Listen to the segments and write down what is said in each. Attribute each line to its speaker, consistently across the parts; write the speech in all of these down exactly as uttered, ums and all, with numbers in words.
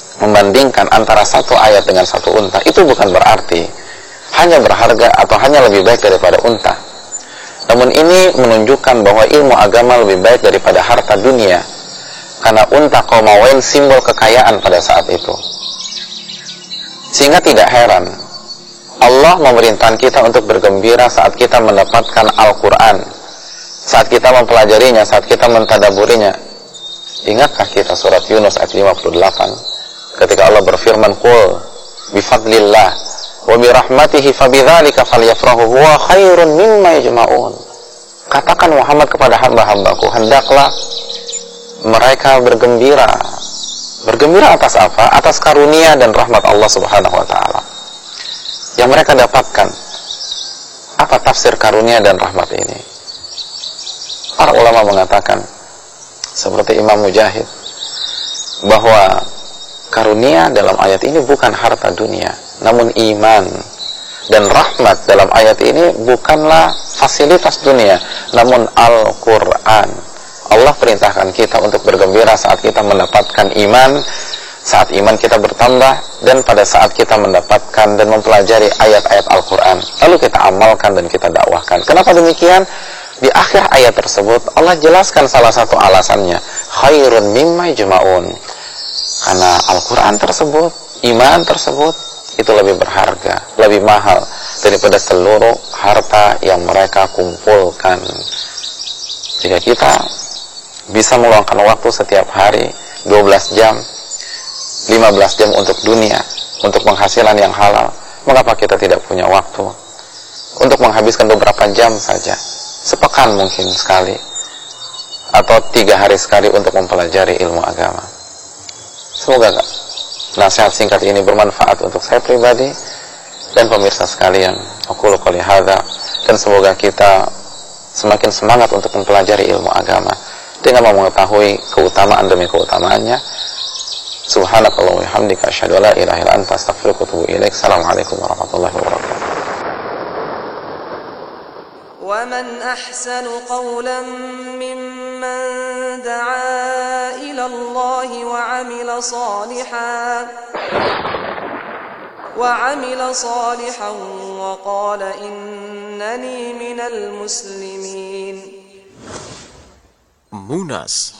Speaker 1: membandingkan antara satu ayat dengan satu unta, itu bukan berarti hanya berharga atau hanya lebih baik daripada unta. Namun ini menunjukkan bahwa ilmu agama lebih baik daripada harta dunia, karena unta Qaumawain simbol kekayaan pada saat itu. Sehingga tidak heran Allah memerintahkan kita untuk bergembira saat kita mendapatkan Al-Quran, saat kita mempelajarinya, saat kita mentadaburinya. Ingatkah kita surat Yunus ayat lima puluh delapan ketika Allah berfirman, qul bifadlillah wa birahmatihi fabidzalika falyafrahu huwa khairun mimma yajma'un. Katakan Muhammad kepada hamba-hambaku, hendaklah mereka bergembira. Bergembira atas apa? Atas karunia dan rahmat Allah Subhanahu wa taala yang mereka dapatkan. Apa tafsir karunia dan rahmat ini? Para ulama mengatakan, seperti Imam Mujahid, bahwa karunia dalam ayat ini bukan harta dunia, namun iman. Dan rahmat dalam ayat ini bukanlah fasilitas dunia, namun Al-Quran. Allah perintahkan kita untuk bergembira saat kita mendapatkan iman, saat iman kita bertambah, dan pada saat kita mendapatkan dan mempelajari ayat-ayat Al-Quran, lalu kita amalkan dan kita dakwahkan. Kenapa demikian? Di akhir ayat tersebut Allah jelaskan salah satu alasannya, khairun mimma yajma'un, karena Al-Quran tersebut, iman tersebut itu lebih berharga, lebih mahal daripada seluruh harta yang mereka kumpulkan. Jika kita bisa meluangkan waktu setiap hari dua belas jam, lima belas jam untuk dunia, untuk penghasilan yang halal, mengapa kita tidak punya waktu untuk menghabiskan beberapa jam saja, sepekan mungkin sekali, atau tiga hari sekali untuk mempelajari ilmu agama? Semoga nasihat singkat ini bermanfaat untuk saya pribadi dan pemirsa sekalian. Aku qouli hadza, dan semoga kita semakin semangat untuk mempelajari ilmu agama dengan mengetahui keutamaan demi keutamaannya. Subhanakallahumma wa bihamdika asyhadu an la ilaha illa anta astaghfiruka wa atubu ilaik. Assalamualaikum warahmatullahi wabarakatuh.
Speaker 2: Wa man ahsanu qawlan mimman da'a ila Allah wa 'amila salihan wa 'amila salihan wa qala innani minal muslimin.
Speaker 3: Munas,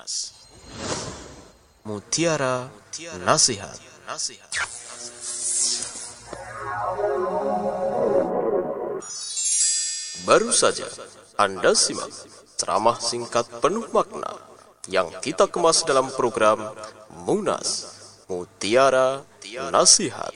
Speaker 3: Mutiara Nasihat. Baru saja Anda simak ceramah singkat penuh makna yang kita kemas dalam program Munas, Mutiara Nasihat,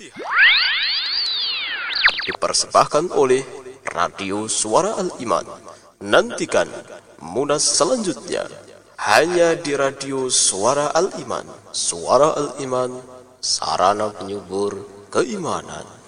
Speaker 3: dipersembahkan oleh Radio Suara Al-Iman. Nantikan Munas selanjutnya hanya di Radio Suara Al-Iman. Suara Al-Iman, sarana penyubur keimanan.